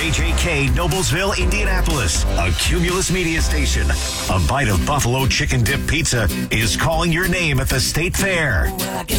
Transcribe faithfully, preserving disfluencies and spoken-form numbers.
K J K, Noblesville, Indianapolis, a Cumulus media station. A bite of Buffalo chicken dip pizza is calling your name at the State Fair.